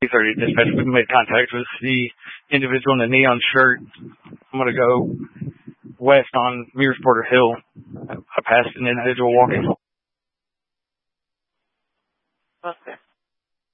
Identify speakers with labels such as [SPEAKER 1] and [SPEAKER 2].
[SPEAKER 1] 3:30 dispatch. We made contact with the individual in the neon shirt. I'm going to go west on Mears Porter Hill. I passed an individual walking.